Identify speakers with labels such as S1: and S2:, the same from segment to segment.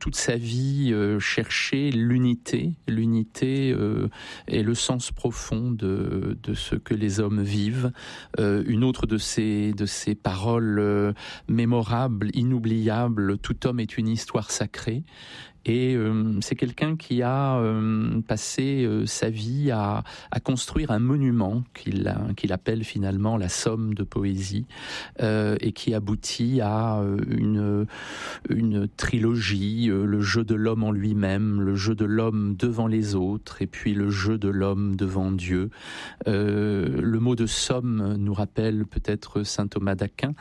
S1: toute sa vie cherché l'unité et le sens profond de ce que les hommes vivent. Une autre de ces paroles mémorables, inoubliables, tout homme est une histoire sacrée. Et c'est quelqu'un qui a passé sa vie à construire un monument qu'il appelle finalement la somme de poésie, et qui aboutit à une trilogie, le jeu de l'homme en lui-même, le jeu de l'homme devant les autres, et puis le jeu de l'homme devant Dieu. Le mot de somme nous rappelle peut-être saint Thomas d'Aquin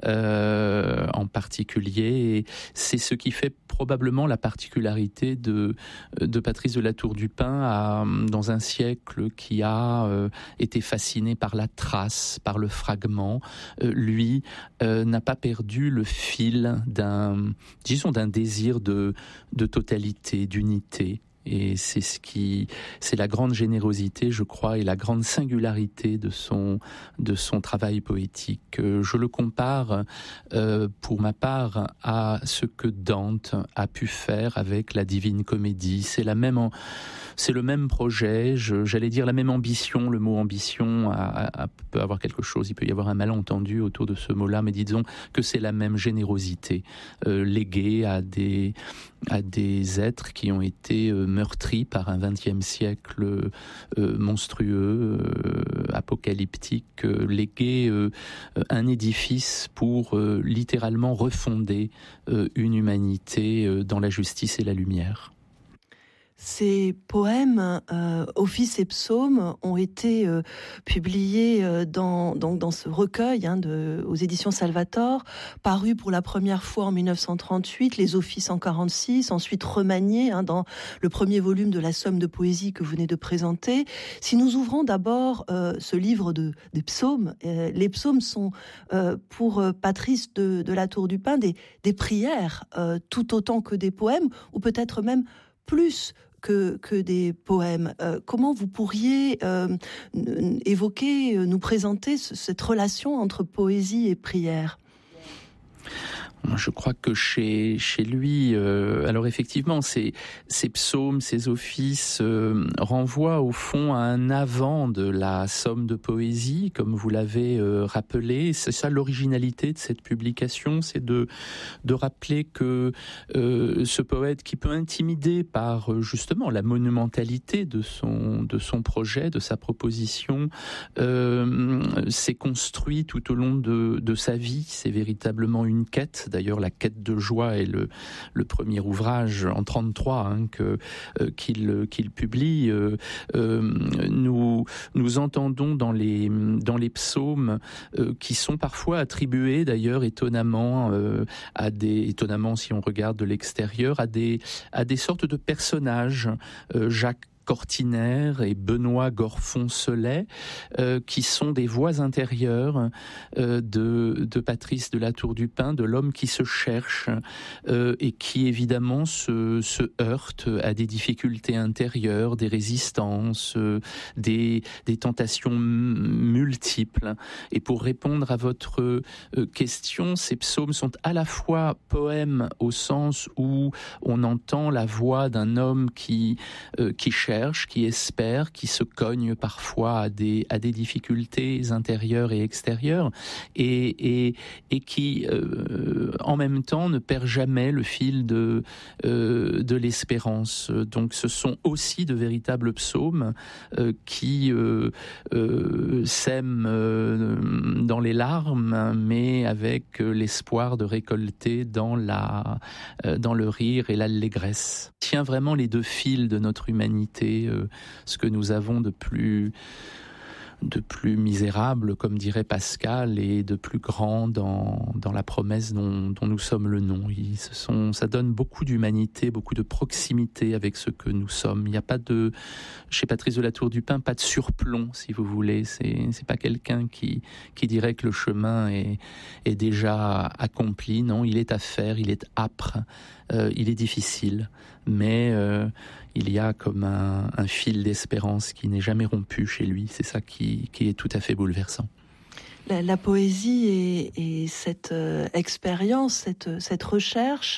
S1: en particulier, et c'est ce qui fait probablement la particularité de Patrice de la Tour du Pin dans un siècle qui a été fasciné par la trace, par le fragment. Lui n'a pas perdu le fil d'un désir de totalité, d'unité. Et c'est la grande générosité, je crois, et la grande singularité de son travail poétique. Je le compare, pour ma part, à ce que Dante a pu faire avec la Divine Comédie. C'est le même projet, j'allais dire la même ambition. Le mot ambition peut avoir quelque chose, il peut y avoir un malentendu autour de ce mot-là, mais disons que c'est la même générosité léguée à des êtres qui ont été meurtris par un XXe siècle monstrueux, apocalyptique, léguer un édifice pour littéralement refonder une humanité dans la justice et la lumière.
S2: Ces poèmes, Offices et Psaumes, ont été publiés dans ce recueil aux éditions Salvator, paru pour la première fois en 1938, les Offices en 1946, ensuite remaniés dans le premier volume de la Somme de poésie que vous venez de présenter. Si nous ouvrons d'abord ce livre des psaumes, les psaumes sont pour Patrice de la Tour du Pin des prières, tout autant que des poèmes, ou peut-être même plus que des poèmes. Comment vous pourriez évoquer, nous présenter cette relation entre poésie et prière ?
S1: Je crois que chez lui, alors effectivement, ces psaumes, ces offices renvoient au fond à un avant de la Somme de poésie, comme vous l'avez rappelé. C'est ça l'originalité de cette publication, c'est de rappeler que ce poète qui peut intimider par justement la monumentalité de son projet, de sa proposition, s'est construit tout au long de sa vie. C'est véritablement une quête. D'ailleurs, la quête de joie est le premier ouvrage en 1933 qu'il publie. Nous entendons dans les psaumes qui sont parfois attribués, d'ailleurs étonnamment si on regarde de l'extérieur, à des sortes de personnages, Jacques Cortiner et Benoît Gorfon-Solet, qui sont des voix intérieures de Patrice de la Tour du Pin, de l'homme qui se cherche et qui évidemment se heurte à des difficultés intérieures, des résistances, des tentations multiples. Et pour répondre à votre question, ces psaumes sont à la fois poèmes au sens où on entend la voix d'un homme qui cherche, qui espère, qui se cogne parfois à des difficultés intérieures et extérieures, et qui en même temps ne perd jamais le fil de l'espérance. Donc ce sont aussi de véritables psaumes qui sèment dans les larmes, mais avec l'espoir de récolter dans le rire et l'allégresse. Tient vraiment les deux fils de notre humanité, ce que nous avons de plus misérable, comme dirait Pascal, et de plus grand dans la promesse dont nous sommes le nom. Ça donne beaucoup d'humanité, beaucoup de proximité avec ce que nous sommes. Il n'y a pas chez Patrice de la Tour du Pin, pas de surplomb, si vous voulez. C'est pas quelqu'un qui dirait que le chemin est déjà accompli. Non, il est à faire, il est âpre, il est difficile, mais il y a comme un fil d'espérance qui n'est jamais rompu chez lui. C'est ça qui est tout à fait bouleversant.
S2: La poésie et cette expérience, cette recherche,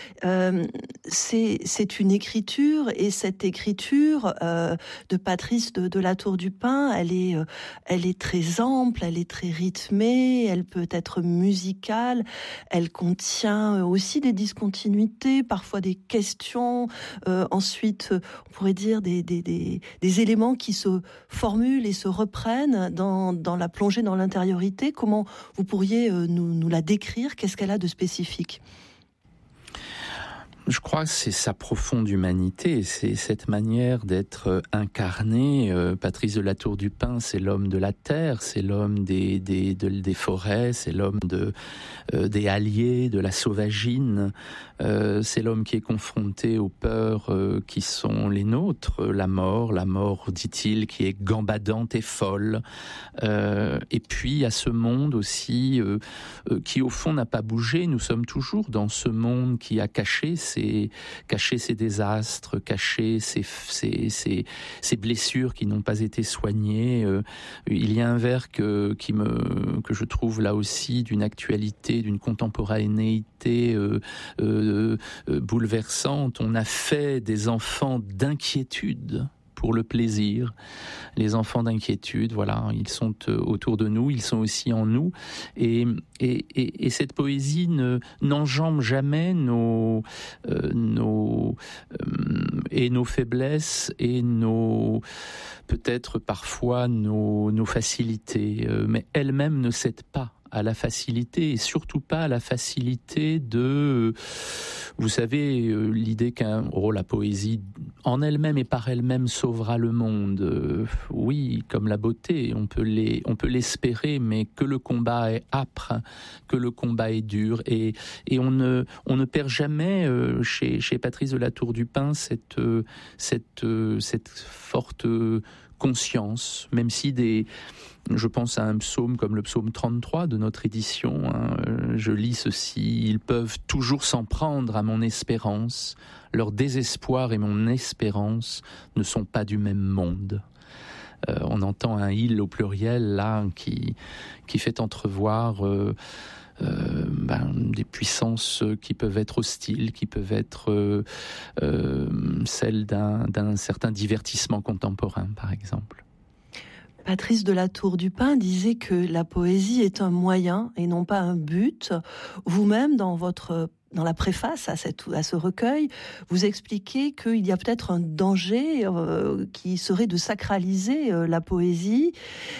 S2: c'est une écriture, et cette écriture de Patrice de La Tour du Pin, elle est très ample, elle est très rythmée, elle peut être musicale, elle contient aussi des discontinuités, parfois des questions, ensuite on pourrait dire des éléments qui se formulent et se reprennent dans la plongée dans l'intériorité. Comment vous pourriez nous la décrire? Qu'est-ce qu'elle a de spécifique?
S1: Je crois que c'est sa profonde humanité, c'est cette manière d'être incarné. Patrice de La Tour du Pin, c'est l'homme de la terre, c'est l'homme des forêts, c'est l'homme des halliers, de la sauvagine. C'est l'homme qui est confronté aux peurs qui sont les nôtres, la mort, dit-il, qui est gambadante et folle. Et puis à ce monde aussi qui au fond n'a pas bougé. Nous sommes toujours dans ce monde qui a caché ses désastres, caché ses blessures qui n'ont pas été soignées. Il y a un vers que je trouve là aussi d'une actualité, d'une contemporanéité bouleversante. On a fait des enfants d'inquiétude pour le plaisir. Les enfants d'inquiétude, voilà, ils sont autour de nous, ils sont aussi en nous. Et cette poésie n'enjambe jamais nos faiblesses et peut-être parfois nos facilités. Mais elle-même ne cède pas à la facilité, et surtout pas à la facilité de, vous savez, l'idée la poésie en elle-même et par elle-même sauvera le monde. Oui, comme la beauté, on peut l'espérer, mais que le combat est âpre, que le combat est dur, et on ne perd jamais chez Patrice de La Tour du Pin cette forte conscience, même si je pense à un psaume comme le psaume 33 de notre édition, je lis ceci: ils peuvent toujours s'en prendre à mon espérance, leur désespoir et mon espérance ne sont pas du même monde. On entend un il au pluriel là qui fait entrevoir des puissances qui peuvent être hostiles, qui peuvent être celles d'un certain divertissement contemporain, par exemple.
S2: Patrice de La Tour du Pin disait que la poésie est un moyen et non pas un but. Vous-même, dans la préface à ce recueil, vous expliquez qu'il y a peut-être un danger qui serait de sacraliser la poésie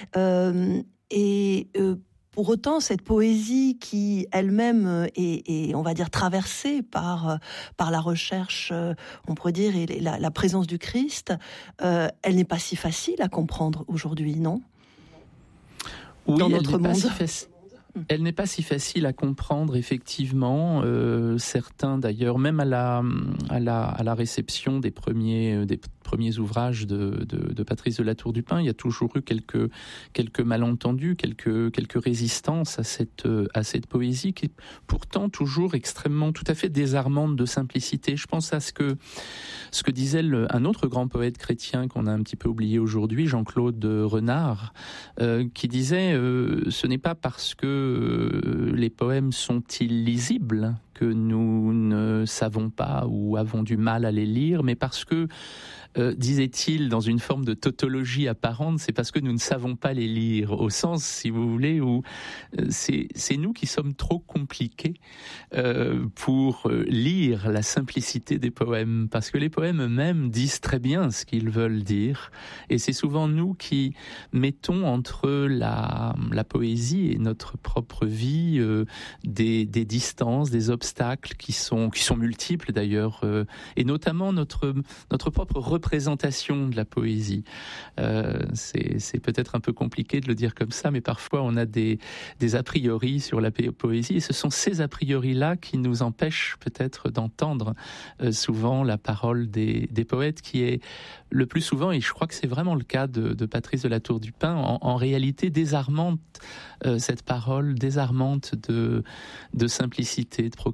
S2: pour autant, cette poésie qui elle-même est, on va dire, traversée par la recherche, on pourrait dire, et la présence du Christ, elle n'est pas si facile à comprendre aujourd'hui, non?
S1: Oui,
S2: dans notre monde.
S1: Elle n'est pas si facile à comprendre, effectivement. Certains, d'ailleurs, même à la réception des premiers ouvrages de Patrice de La Tour du Pin, il y a toujours eu quelques malentendus, quelques résistances à cette poésie qui est pourtant toujours extrêmement, tout à fait désarmante de simplicité. Je pense à ce que disait un autre grand poète chrétien qu'on a un petit peu oublié aujourd'hui, Jean-Claude Renard, qui disait ce n'est pas parce que les poèmes sont illisibles que nous ne savons pas ou avons du mal à les lire, mais parce que disait-il, dans une forme de tautologie apparente, c'est parce que nous ne savons pas les lire, au sens, si vous voulez, où c'est nous qui sommes trop compliqués pour lire la simplicité des poèmes, parce que les poèmes eux-mêmes disent très bien ce qu'ils veulent dire, et c'est souvent nous qui mettons entre la poésie et notre propre vie des distances, des obstacles qui sont multiples d'ailleurs, et notamment notre propre représentation de la poésie. C'est peut-être un peu compliqué de le dire comme ça, mais parfois on a des a priori sur la poésie, et ce sont ces a priori-là qui nous empêchent peut-être d'entendre souvent la parole des poètes, qui est le plus souvent, et je crois que c'est vraiment le cas de Patrice de La Tour du Pin, en réalité désarmante, cette parole désarmante de simplicité, de proximité,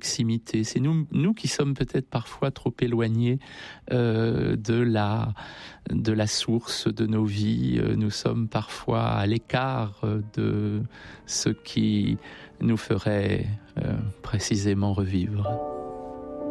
S1: proximité. C'est nous qui sommes peut-être parfois trop éloignés de la source de nos vies. Nous sommes parfois à l'écart de ce qui nous ferait précisément revivre.